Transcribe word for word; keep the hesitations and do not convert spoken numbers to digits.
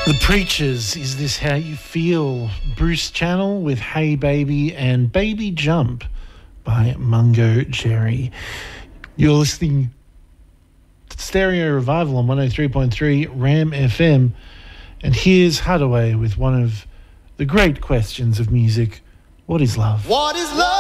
The Preachers, Is This How You Feel? Bruce Channel with Hey Baby and Baby Jump by Mungo Jerry. You're listening to Stereo Revival on one oh three point three Ram F M. And here's Hadaway with one of the great questions of music. What is love? What is love?